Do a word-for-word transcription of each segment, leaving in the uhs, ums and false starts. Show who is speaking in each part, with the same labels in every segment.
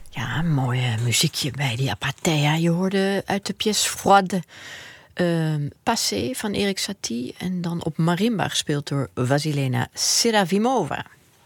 Speaker 1: Ja, een mooie muziekje bij die Apatheia. Je hoorde uit de pièce Froide uh, Passé van Erik Satie. En dan op marimba gespeeld door Vasilena Seravimova.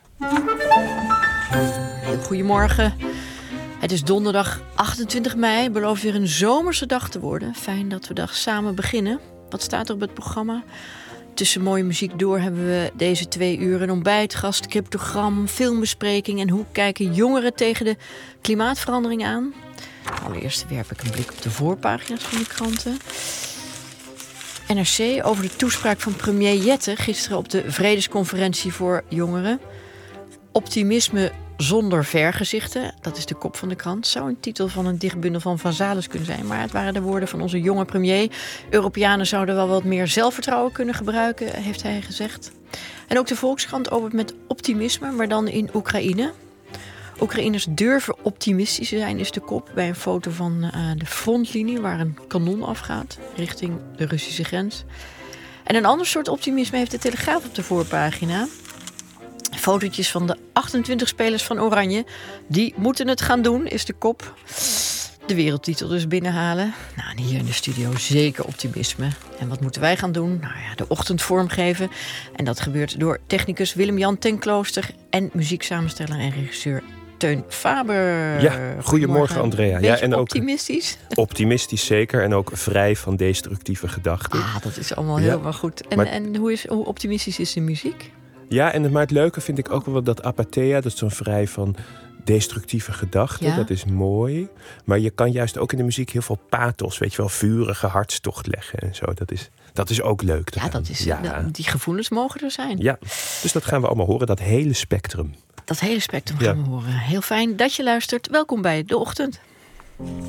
Speaker 1: Heel goedemorgen. Het is donderdag achtentwintig mei. Belooft weer een zomerse dag te worden. Fijn dat we dag samen beginnen. Wat staat er op het programma? Tussen mooie muziek door hebben we deze twee uur een ontbijtgast, cryptogram, filmbespreking en hoe kijken jongeren tegen de klimaatverandering aan. Allereerst werp ik een blik op de voorpagina's van de kranten. N R C over de toespraak van premier Jette gisteren op de Vredesconferentie voor Jongeren. Optimisme zonder vergezichten, dat is de kop van de krant. Zou een titel van een dichtbundel van Van Zales kunnen zijn. Maar het waren de woorden van onze jonge premier. Europeanen zouden wel wat meer zelfvertrouwen kunnen gebruiken, heeft hij gezegd. En ook de Volkskrant opent met optimisme, maar dan in Oekraïne. Oekraïners durven optimistisch te zijn, is de kop bij een foto van uh, de frontlinie waar een kanon afgaat richting de Russische grens. En een ander soort optimisme heeft de Telegraaf op de voorpagina. Fotootjes van de achtentwintig spelers van Oranje. Die moeten het gaan doen, is de kop. De wereldtitel dus binnenhalen. Nou, en hier in de studio zeker optimisme. En wat moeten wij gaan doen? Nou ja, de ochtend vormgeven. En dat gebeurt door technicus Willem-Jan ten Klooster en muzieksamensteller en regisseur Teun Faber.
Speaker 2: Ja, goedemorgen, goedemorgen Andrea.
Speaker 1: Ja,
Speaker 2: en
Speaker 1: optimistisch?
Speaker 2: Ook optimistisch zeker. En ook vrij van destructieve gedachten.
Speaker 1: Ah, dat is allemaal
Speaker 2: ja.
Speaker 1: helemaal goed. En,
Speaker 2: maar...
Speaker 1: en hoe, is, hoe optimistisch is de muziek?
Speaker 2: Ja, en het, maar het leuke vind ik ook wel dat Apatheia, dat is zo'n vrij van destructieve gedachten. Ja. Dat is mooi. Maar je kan juist ook in de muziek heel veel pathos, weet je wel, vurige hartstocht leggen en zo. Dat is, dat is ook leuk.
Speaker 1: Ja, dat is, ja. De, die gevoelens mogen er zijn.
Speaker 2: Ja, dus dat gaan we allemaal horen, dat hele spectrum.
Speaker 1: Dat hele spectrum gaan ja. we horen. Heel fijn dat je luistert. Welkom bij De Ochtend.